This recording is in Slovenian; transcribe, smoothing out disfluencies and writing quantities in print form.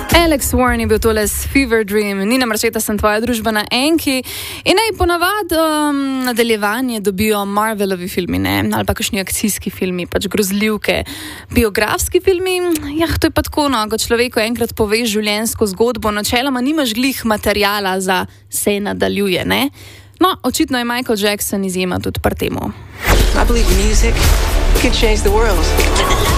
Alex Warren je bil tole s Fever Dream, Nina Marčeta sem tvoja družba na Enki in ponavadi nadaljevanje dobijo Marvelovi filmi, ne? Ali pa kakšni akcijski filmi, pač grozljivke. Biografski filmi, to je pa tako, no, ko človeku enkrat poveš življenjsko zgodbo, načeloma nimaš glih materijala za se nadaljuje, ne? No, očitno je Michael Jackson izjema tudi pri temu. I believe music can change the world.